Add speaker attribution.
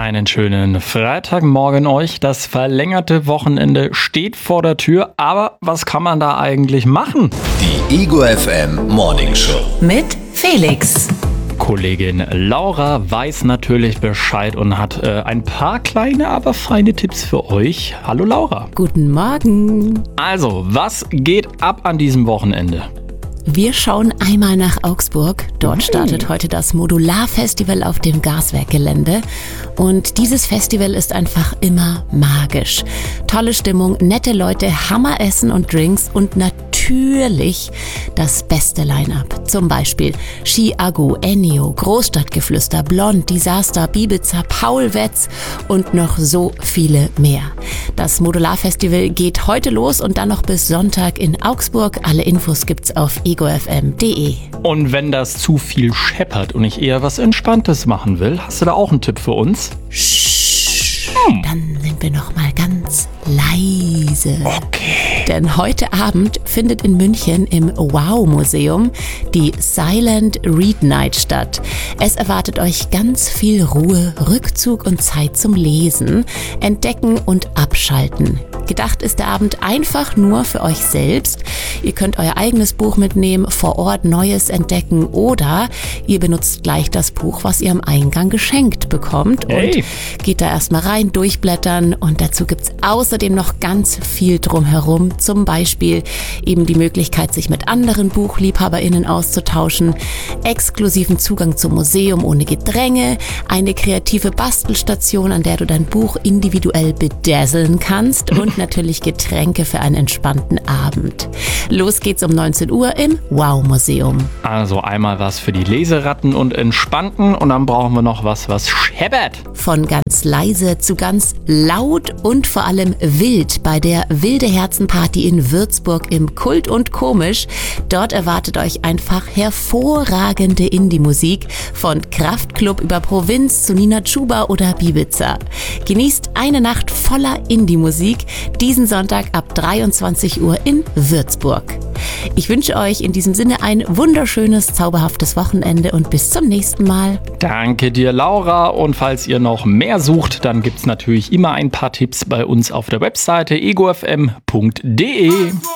Speaker 1: Einen schönen Freitagmorgen euch. Das verlängerte Wochenende steht vor der Tür. Aber was kann man da eigentlich machen?
Speaker 2: Die Ego FM Morning Show.
Speaker 3: Mit Felix.
Speaker 1: Kollegin Laura weiß natürlich Bescheid und hat ein paar kleine, aber feine Tipps für euch. Hallo Laura.
Speaker 3: Guten Morgen.
Speaker 1: Also, was geht ab an diesem Wochenende?
Speaker 3: Wir schauen einmal nach Augsburg. Dort startet heute das Modular-Festival auf dem Gaswerkgelände. Und dieses Festival ist einfach immer magisch. Tolle Stimmung, nette Leute, Hammeressen und Drinks und natürlich das beste Line-Up. Zum Beispiel Chiago, Ennio, Großstadtgeflüster, Blond, Disaster, Bibiza, Paul Wetz und noch so viele mehr. Das Modular-Festival geht heute los und dann noch bis Sonntag in Augsburg. Alle Infos gibt's auf egofm.de.
Speaker 1: Und wenn das zu viel scheppert und ich eher was Entspanntes machen will, hast du da auch einen Tipp für uns?
Speaker 3: Dann sind wir noch mal ganz leise.
Speaker 1: Okay.
Speaker 3: Denn heute Abend findet in München im Wow-Museum die Silent Read Night statt. Es erwartet euch ganz viel Ruhe, Rückzug und Zeit zum Lesen, Entdecken und Abschalten. Gedacht ist der Abend einfach nur für euch selbst. Ihr könnt euer eigenes Buch mitnehmen, vor Ort Neues entdecken oder ihr benutzt gleich das Buch, was ihr am Eingang geschenkt bekommt und geht da erstmal rein, durchblättern und dazu gibt's außerdem noch ganz viel drumherum. Zum Beispiel eben die Möglichkeit, sich mit anderen BuchliebhaberInnen auszutauschen, exklusiven Zugang zum Museum ohne Gedränge, eine kreative Bastelstation, an der du dein Buch individuell bedazzlen kannst und natürlich Getränke für einen entspannten Abend. Los geht's um 19 Uhr im Wow-Museum.
Speaker 1: Also einmal was für die Leseratten und Entspannten und dann brauchen wir noch was scheppert.
Speaker 3: Von ganz leise zu ganz laut und vor allem wild bei der Wilde Herzen-Party in Würzburg im Kult und Komisch. Dort erwartet euch einfach hervorragende Indie-Musik von Kraftklub über Provinz zu Nina Chuba oder Bibiza. Genießt eine Nacht voller Indie-Musik diesen Sonntag ab 23 Uhr in Würzburg. Ich wünsche euch in diesem Sinne ein wunderschönes, zauberhaftes Wochenende und bis zum nächsten Mal.
Speaker 1: Danke dir, Laura. Und falls ihr noch mehr sucht, dann gibt's natürlich immer ein paar Tipps bei uns auf der Webseite egofm.de.